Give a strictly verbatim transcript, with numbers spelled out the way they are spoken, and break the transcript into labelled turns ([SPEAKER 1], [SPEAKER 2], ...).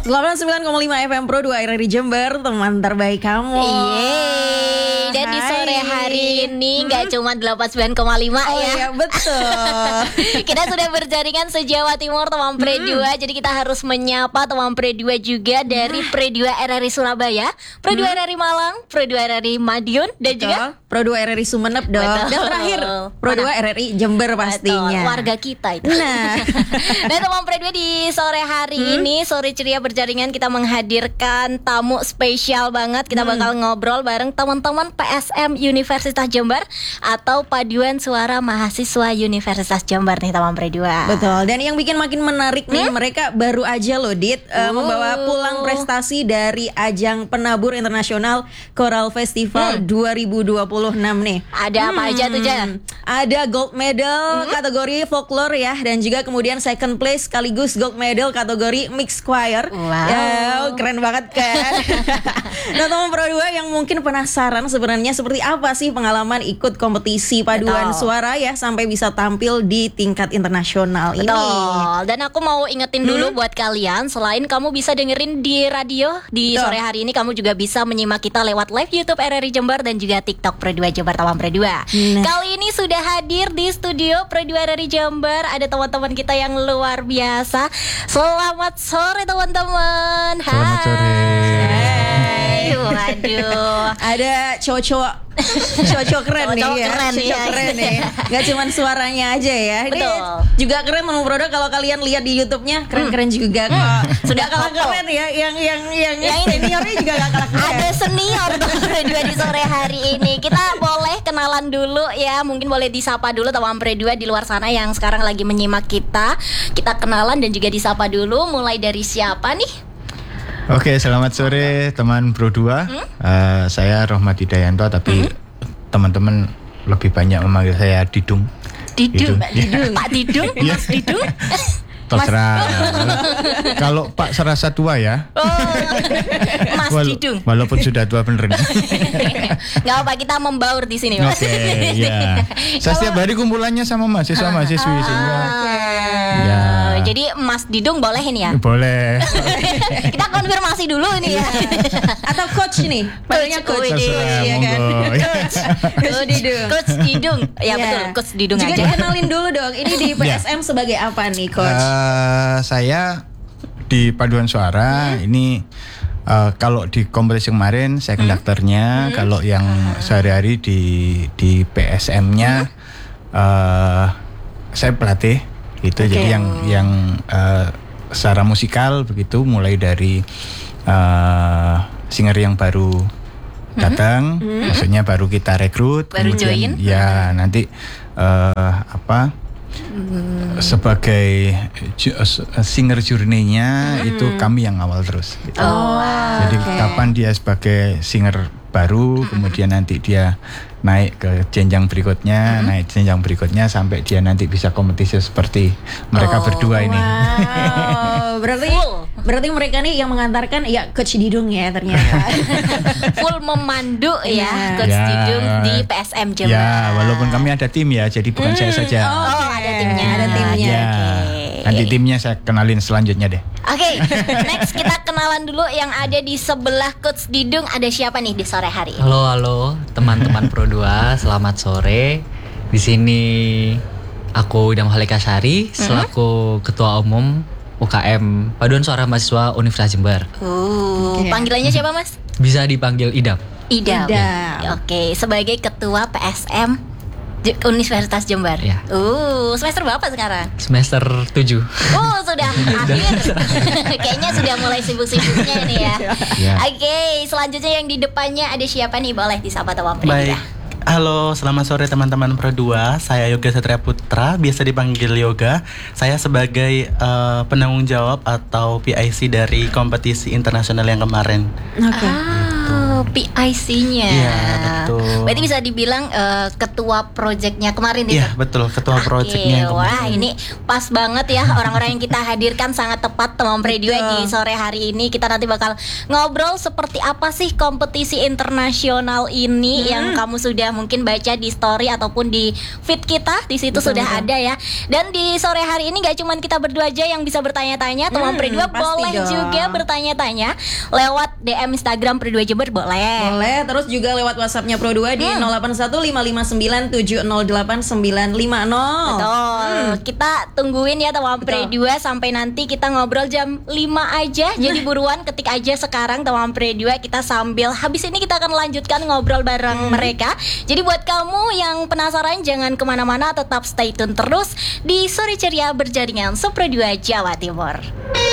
[SPEAKER 1] delapan puluh sembilan koma lima F M Pro dua R R I Jember, teman terbaik kamu.
[SPEAKER 2] Yeay. Dan di sore hari ini nggak hmm? cuma delapan puluh sembilan koma lima
[SPEAKER 1] oh,
[SPEAKER 2] ya.
[SPEAKER 1] Iya betul.
[SPEAKER 2] Kita sudah berjaringan se-Jawa Timur teman Pre dua. Hmm. Jadi kita harus menyapa teman Pre dua juga dari Pre dua R R I Surabaya, Pre dua hmm. R R I Malang, Pre dua R R I Madiun, dan betul. juga
[SPEAKER 1] Pro dua R R I Sumeneb dong. Betul. Dan terakhir Pro dua R R I Jember pastinya.
[SPEAKER 2] Betul. Warga kita itu.
[SPEAKER 1] Nah,
[SPEAKER 2] nah teman Pre dua di sore hari hmm? ini, sore ceria berjaringan, kita menghadirkan tamu spesial banget. Kita hmm. bakal ngobrol bareng teman-teman P S M Universitas Jember atau Paduan Suara Mahasiswa Universitas Jember nih teman Pre dua.
[SPEAKER 1] Betul. Dan yang bikin makin menarik nih, hmm? mereka baru aja loh Dit uh, membawa pulang prestasi dari ajang penabur internasional Choral Festival hmm. dua ribu dua puluh enam nih.
[SPEAKER 2] Ada apa hmm. aja tuh Jan?
[SPEAKER 1] Ada gold medal hmm? kategori folklore ya, dan juga kemudian second place sekaligus gold medal kategori mixed choir.
[SPEAKER 2] Wow.
[SPEAKER 1] Ya, keren banget kan. Nah teman Pro dua yang mungkin penasaran sebenarnya seperti apa sih pengalaman ikut kompetisi paduan Betul. suara ya sampai bisa tampil di tingkat internasional
[SPEAKER 2] Betul. ini. Dan aku mau ingetin dulu hmm? buat kalian, selain kamu bisa dengerin di radio di Betul. sore hari ini, kamu juga bisa menyimak kita lewat live YouTube R R I Jember dan juga TikTok Pre dua Jember teman Pre dua. Nah. Kali ini sudah hadir di studio Pre dua R R I Jember ada teman-teman kita yang luar biasa. Selamat sore teman-teman. Hai.
[SPEAKER 3] Selamat sore.
[SPEAKER 2] Hai. Waduh.
[SPEAKER 1] Ada cowok-cowok cowok keren nih ya,
[SPEAKER 2] keren,
[SPEAKER 1] cowok
[SPEAKER 2] ya.
[SPEAKER 1] keren nih. Gak cuma suaranya aja ya. Ini
[SPEAKER 2] Betul.
[SPEAKER 1] juga keren teman Pro dua, kalau kalian lihat di YouTube-nya keren-keren hmm. juga kok.
[SPEAKER 2] Hmm.
[SPEAKER 1] Sudah kalah keren ya, yang yang yang, yang seniornya juga gak kalah keren.
[SPEAKER 2] Ada senior Pre dua di sore hari ini. Kita boleh kenalan dulu ya, mungkin boleh disapa dulu teman Pre dua di luar sana yang sekarang lagi menyimak kita. Kita kenalan dan juga disapa dulu. Mulai dari siapa nih?
[SPEAKER 3] Oke, selamat sore teman Pro dua. Hmm? Uh, saya Rohmat Hidayanto, tapi hmm? teman-teman lebih banyak memanggil saya Didung.
[SPEAKER 2] Didung, Pak Didung, Pak Didung, Mas Didung.
[SPEAKER 3] Terserah. Kalau Pak serasa tua ya.
[SPEAKER 2] Oh, Mas Wala- Didung.
[SPEAKER 3] Walaupun sudah tua bener.
[SPEAKER 2] Gak apa, kita membaur di sini Mas.
[SPEAKER 3] Oke, okay, ya. Saya setiap hari kumpulannya sama mahasiswa mahasiswi
[SPEAKER 2] ah,
[SPEAKER 3] sehingga.
[SPEAKER 2] Okay.
[SPEAKER 3] Ya.
[SPEAKER 2] Jadi Mas Didung boleh ini ya?
[SPEAKER 3] Boleh.
[SPEAKER 2] Kita konfirmasi dulu ini ya.
[SPEAKER 1] Atau coach nih? Panggilnya coach.
[SPEAKER 3] Terserah,
[SPEAKER 1] ya kan?
[SPEAKER 2] Coach. Coach Didung. Coach Didung. Ya yeah. betul, Coach Didung
[SPEAKER 1] juga
[SPEAKER 2] aja.
[SPEAKER 1] Juga dikenalin dulu dong. Ini di P S M yeah. sebagai apa nih, Coach?
[SPEAKER 3] Uh, saya di paduan suara hmm. ini uh, kalau di kompetisi kemarin saya konduktornya, hmm. kalau yang sehari-hari di di P S M-nya hmm. uh, saya pelatih gitu. Okay. Jadi yang yang uh, secara musikal begitu, mulai dari uh, singer yang baru datang, hmm. maksudnya baru kita rekrut,
[SPEAKER 2] baru
[SPEAKER 3] kemudian
[SPEAKER 2] join.
[SPEAKER 3] ya nanti uh, apa Hmm. sebagai singer journey-nya hmm. itu kami yang awal terus gitu.
[SPEAKER 2] Oh,
[SPEAKER 3] jadi
[SPEAKER 2] okay.
[SPEAKER 3] kapan dia sebagai singer baru, hmm. kemudian nanti dia naik ke jenjang berikutnya, hmm. naik jenjang berikutnya sampai dia nanti bisa kompetisi seperti mereka oh, berdua ini.
[SPEAKER 1] Wow, berarti berarti mereka nih yang mengantarkan ya Coach Didung ya ternyata.
[SPEAKER 2] Full memandu ya,
[SPEAKER 1] yeah.
[SPEAKER 2] Coach
[SPEAKER 3] ya,
[SPEAKER 2] Didung di P S M Jember.
[SPEAKER 3] Ya, walaupun kami ada tim ya, jadi bukan hmm. saya saja.
[SPEAKER 2] Oh, oh ada timnya,
[SPEAKER 1] ada timnya.
[SPEAKER 3] Ya. Okay. Nanti timnya saya kenalin selanjutnya deh.
[SPEAKER 2] Oke, okay, next kita kenalan dulu yang ada di sebelah Coach Didung. Ada siapa nih di sore hari ini?
[SPEAKER 4] Halo, halo teman-teman Pro dua, selamat sore. Di sini aku Idam Halikasari selaku Ketua Umum U K M Paduan Suara Mahasiswa Universitas Jember.
[SPEAKER 2] Uh, okay. Panggilannya siapa Mas?
[SPEAKER 4] Bisa dipanggil Idam.
[SPEAKER 2] Idam.
[SPEAKER 1] Idam.
[SPEAKER 2] Oke, okay, sebagai Ketua P S M Universitas Jember.
[SPEAKER 4] Ya.
[SPEAKER 2] Uh, semester berapa sekarang?
[SPEAKER 4] Semester tujuh.
[SPEAKER 2] Oh, sudah akhir. Kayaknya sudah mulai sibuk-sibuknya nih ya. ya. Oke, okay, selanjutnya yang di depannya ada siapa nih? Boleh disapa teman Pre dua.
[SPEAKER 5] Baik. Halo, selamat sore teman-teman Pro dua. Saya Yoga Satria Putra, biasa dipanggil Yoga. Saya sebagai uh, penanggung jawab atau P I C dari kompetisi internasional yang kemarin.
[SPEAKER 2] Oke. Okay. Ah. Oh, P I C-nya.
[SPEAKER 5] Iya, betul.
[SPEAKER 2] Berarti bisa dibilang uh, ketua projectnya kemarin itu.
[SPEAKER 5] Iya, betul, ketua
[SPEAKER 2] Oke,
[SPEAKER 5] projectnya yang
[SPEAKER 2] wah
[SPEAKER 5] kemarin.
[SPEAKER 2] ini pas banget ya orang-orang yang kita hadirkan sangat tepat teman Pre dua di sore hari ini. Kita nanti bakal ngobrol seperti apa sih kompetisi internasional ini
[SPEAKER 1] Hmm.
[SPEAKER 2] yang kamu sudah mungkin baca di story ataupun di feed kita. Di situ
[SPEAKER 1] Betul,
[SPEAKER 2] sudah
[SPEAKER 1] betul.
[SPEAKER 2] ada ya. Dan di sore hari ini gak cuma kita berdua aja yang bisa bertanya-tanya, teman
[SPEAKER 1] Hmm,
[SPEAKER 2] Pre dua
[SPEAKER 1] pasti
[SPEAKER 2] boleh
[SPEAKER 1] dong.
[SPEAKER 2] juga bertanya-tanya lewat D M Instagram Pre dua Jember boleh.
[SPEAKER 1] Boleh, terus juga lewat WhatsApp-nya Pro dua di
[SPEAKER 2] Hmm.
[SPEAKER 1] nol delapan satu lima lima sembilan tujuh nol delapan sembilan lima nol.
[SPEAKER 2] Betul. Kita tungguin ya teman Pre dua sampai nanti kita ngobrol jam lima aja. Jadi buruan ketik aja sekarang teman Pre dua, kita sambil habis ini kita akan lanjutkan ngobrol bareng mereka. Jadi buat kamu yang penasaran jangan kemana-mana, tetap stay tune terus di Sore Ceria berjaringan Sepre dua Jawa Timur.